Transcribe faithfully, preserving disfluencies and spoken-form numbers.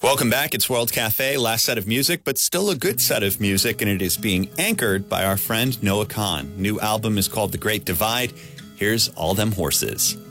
Welcome back. It's World Cafe. Last set of music, but still a good set of music, and it is being anchored by our friend Noah Kahan. New album is called The Great Divide. Here's All Them Horses.